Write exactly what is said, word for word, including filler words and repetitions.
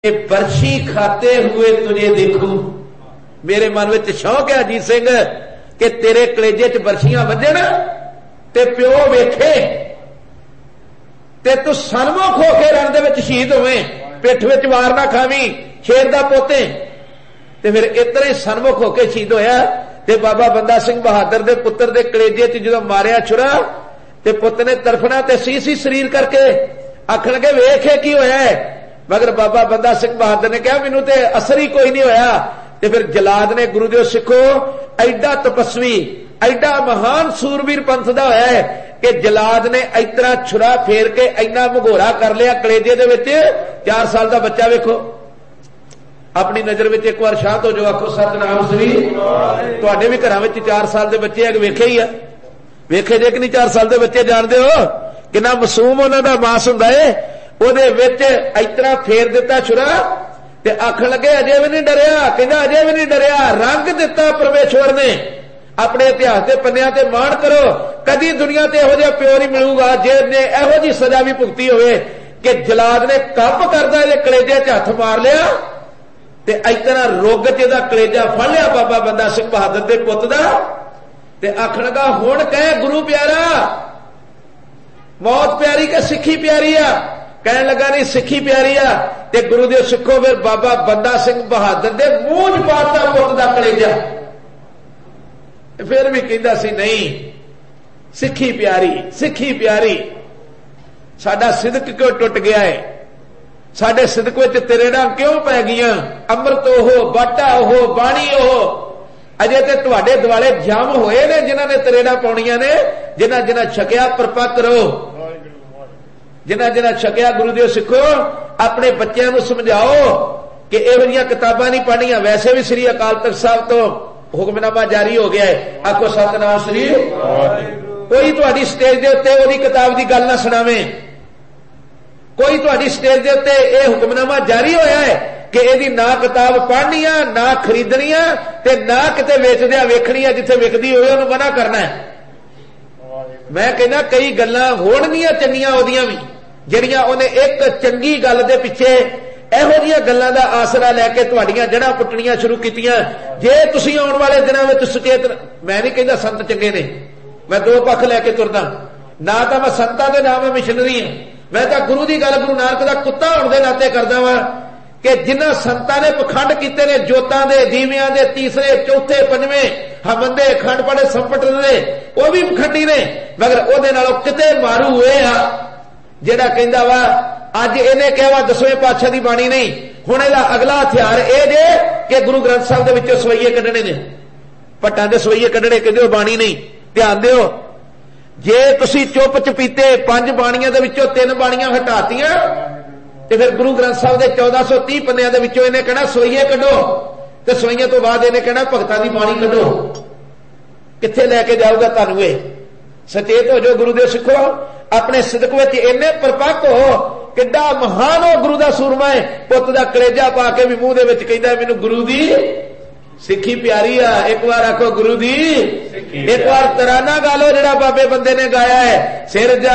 बरछी खाते हुए तुझे देखूं। मेरे मन में शौक है अजीत सिंह कि तेरे कलेजे च बरछियां वजन ते प्यो वेखे ते तू सनमुख होके रण दे विच शहीद होवे, पिठ विच वार ना खावी, शेर दा पोते। ते फिर इतना ही सनमुख होके शहीद होया ते बाबा बंदा सिंह बहादुर दे पुत्र दे कलेजे च जदों मारिया छुरा ते पुत ने तरफना ते सी सी शरीर करके आखण लगे वेखे की होया है। मगर बाबा बंदा सिंह बहादुर ने कहा मैनू ते असर ही कोई नहीं होया। ते फिर जलाद ने गुरु देव सिखो एडा तपस्वी एडा महान सूरवीर पंथ दा होया है कि जलाद ने इतना छुरा फेर के इन्ना भगोरा कर लिया कलेजे दे विच। चार साल का बच्चा वेखो, अपनी नजर में एक बार शांत हो जाओ, आखो सतनाम श्री। तुहाडे भी घरां विच चार साल के बच्चे है, वेखे ही आ, वेखे जे कि नहीं? चार साल के बच्चे जानते हो कितना मासूम उन्हां दा मास हुंदा है। ਉਹਦੇ ਵਿੱਚ इतना फेर दिता छुरा ते आखण लगे अजे भी नहीं डरिया, कहंदा अजे भी नहीं डरिया। रंग दिता परमेश्वर ने अपने इतिहास के पन्नियां ते मान करो, कदी दुनिया ते इहो जिहा प्यो नहीं मिलूगा जिहने इहो जी सजा भी भुगती होवे कि जलाद ने कंप करदा इहदे कलेजे च हथ मार लिया ते इतना रुग च इहदा कलेजा फड़ लिया बाबा बंदा सिंह बहादुर दे पुੱਤ दा ते आखण लगा हुण कह गुरु प्यारा मौत प्यारी कि सिੱਖੀ प्यारी आ? कहने लगा नहीं सिੱਖੀ प्यारी आ। ते गुरु देव सिखो फिर बाबा बंदा सिंह बहादुर दे मूंह च पाता पुੱਤ दा कलेजा। फिर भी कहंदा सी नहीं सिੱਖੀ प्यारी, सिੱਖੀ प्यारी। साडा सिदक क्यों टुट गया है? साडे सिदक विच तरेड़ां क्यों पै गईयां? अमृत ओहो, बाटा ओहो, बाणी ओहो। अजे ते तुहाडे दुआले जाम होए ने जिन्हां ने तरेड़ां पाउणीਆਂ ने। जिन्हां जिन्हां छकिया परपक्क रहो, जिन्हां जिन्हां छकिया गुरु देव सिखो अपने बच्चों को समझाओ कि इहो जिहियां किताबां नहीं पढ़नियां। वैसे भी श्री अकाल तख्त साहब तो हुक्मनामा जारी हो गया है, आखो सतनाम श्री। कोई तुहाडी स्टेज दे उत्ते ओहदी किताब दी गल ना सुणावे, कोई तुहाडी स्टेज दे उत्ते यह हुक्मनामा जारी होया है कि इहदी ना किताब पढ़नी आ, ना खरीदनी आ ते ना किते वेचदिया वेखनी आ, जिथे विकदी होवे उहनूं मना करना है। मैं कहना कई गल्लां होणगीਆਂ चंगीਆਂ ਉਹਦੀਆਂ भी ਜਿਹੜੀਆਂ ਉਹਨੇ एक चंगी गल दे पिछे ਇਹੋ ਜਿਹੀਆਂ ਗੱਲਾਂ ਦਾ ਆਸਰਾ ਲੈ ਕੇ ਤੁਹਾਡੀਆਂ ਜੜ੍ਹਾਂ ਪੁੱਟਣੀਆਂ ਸ਼ੁਰੂ ਕੀਤੀਆਂ। ਜੇ ਤੁਸੀਂ ਆਉਣ ਵਾਲੇ ਦਿਨਾਂ ਵਿੱਚ ਸੁਚੇਤ, ਮੈਂ ਨਹੀਂ ਕਹਿੰਦਾ ਸੰਤ ਚੰਗੇ ਨੇ, ਮੈਂ ਦੋ ਪੱਖ ਲੈ ਕੇ ਤੁਰਦਾ ਨਾ। ਤਾਂ ਮੈਂ ਸੰਤਾਂ ਦੇ ਨਾਮ ਮੈਂ ਮਿਸ਼ਨਰੀ ਹਾਂ, ਮੈਂ ਤਾਂ ਗੁਰੂ ਦੀ ਗੱਲ ਗੁਰੂ ਨਾਨਕ ਦਾ ਕੁੱਤਾ ਹੋਣ ਦੇ ਨਾਤੇ ਕਰਦਾ ਵਾਂ कि जिन्हां संतां ने पखंड कीते ने जोतां दे दीवियां दे तीसरे चौथे पंजवें हमंदे खंड पड़े संपट दे वो भी पखंडी ने। मगर ओहदे नालों किते मारू होए आ जेड़ा कहंदा वा अज इहने कहा वा दसवें पातशाह दी बाणी नहीं, हुण इहदा अगला हथियार इह जे कि गुरु ग्रंथ साहिब दे विचों सवैये कढणे ने, भट्टां दे सवैये कढणे, कहंदे बाणी नहीं। ध्यान दिओ, जे तुसीं चुप चपीते पंज बाणियां दे विचों तीन बाणियां हटातीआं ते फिर गुरु ग्रंथ साहिब दे चौदह सौ तीह पन्नियां दे विचों इहने कहना सवैये कढो ते सवैये तो बाद इहने कहना भगतां दी बाणी कढो। कित्थे लैके जाऊगा तुहानूं? इह सचेत हो जाओ गुरु देव सिखो, अपने सिदक विच इन्ने परपक्क हो। किड्डा महान हो गुरु दा सूरमा है, पुੱਤ दा कलेजा पा के भी मूंह दे विच कहंदा मैनूं गुरु दी सिੱਖੀ प्यारी आ। एक बार आखो गुरु दी, एक बार तराना गा लो जिहड़ा बाबे बंदे ने गाया है, सिर